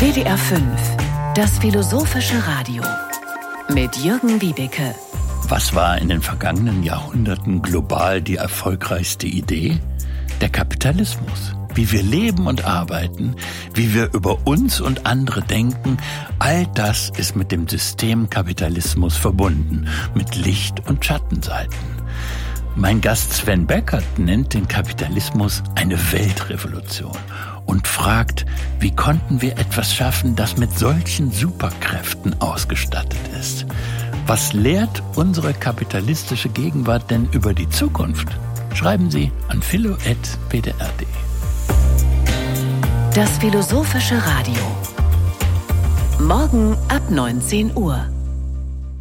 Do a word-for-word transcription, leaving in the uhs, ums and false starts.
W D R fünf, das philosophische Radio mit Jürgen Wiebeke. Was war in den vergangenen Jahrhunderten global die erfolgreichste Idee? Der Kapitalismus. Wie wir leben und arbeiten, wie wir über uns und andere denken, all das ist mit dem System Kapitalismus verbunden, mit Licht- und Schattenseiten. Mein Gast Sven Beckert nennt den Kapitalismus eine Weltrevolution und fragt, wie konnten wir etwas schaffen, das mit solchen Superkräften ausgestattet ist? Was lehrt unsere kapitalistische Gegenwart denn über die Zukunft? Schreiben Sie an philo at w d r punkt d e. Das philosophische Radio. Morgen ab neunzehn Uhr.